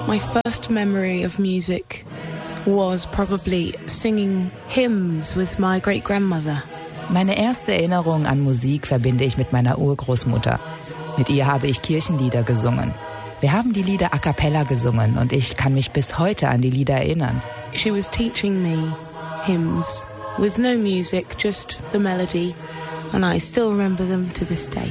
My first memory of music was probably singing hymns with my great-grandmother. Meine erste Erinnerung an Musik verbinde ich mit meiner Urgroßmutter. Mit ihr habe ich Kirchenlieder gesungen. Wir haben die Lieder a cappella gesungen und ich kann mich bis heute an die Lieder erinnern. She was teaching me hymns with no music, just the melody, and I still remember them to this day.